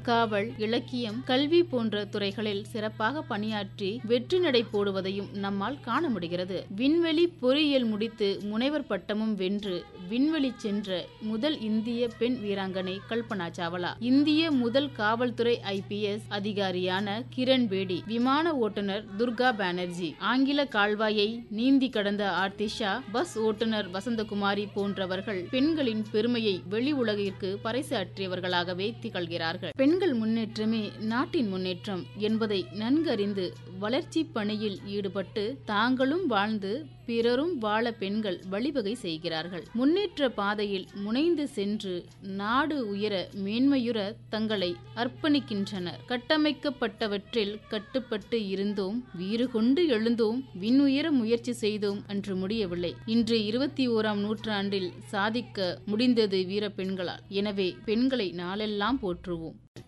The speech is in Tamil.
காவல், இலக்கியம், கல்வி போன்ற துறைகளில் சிறப்பாக பணியாற்றி வெற்றி நடை போடுவதையும் நம்மால் காண முடிகிறது. விண்வெளி பொறியியல் முடித்து முனைவர் பட்டமும் வென்று விண்வெளி சென்ற முதல் இந்திய பெண் வீராங்கனை கல்பனா சாவ்லா. இந்திய முதல் காவல்துறை IPS அதிகாரியான கிரண் பேடி, விமான ஓட்டுநர் துர்கா பானர்ஜி, ஆங்கில கால்வாயை நீந்தி கடந்த ஆர்த்திஷா, பஸ் ஓட்டுநர் வசந்தகுமாரி போன்றவர்கள் பெண்களின் பெருமையை வெளி உலகிற்கு பறைசாற்றியவர்களாகவே திகழ்கிறார்கள். பெண்கள் முன்னேற்றமே நாட்டின் முன்னேற்றம் என்பதை நன்கறிந்து வளர்ச்சி பணியில் ஈடுபட்டு தாங்களும் வாழ்ந்து பிறரும் வாழ பெண்கள் வழிவகை செய்கிறார்கள். முன்னேற்ற பாதையில் முனைந்து சென்று நாடு உயர மேன்மையுற தங்களை அர்ப்பணிக்கின்றனர். கட்டமைக்கப்பட்டவற்றில் கட்டுப்பட்டு இருந்தோம், வீறு கொண்டு எழுந்தோம், விண்ணுயர முயற்சி செய்தோம் அன்று முடியவில்லை. இன்று 21ஆம் நூற்றாண்டில் சாதிக்க முடிந்தது வீர பெண்களால். எனவே பெண்களை நாளெல்லாம் போற்றுவோம்.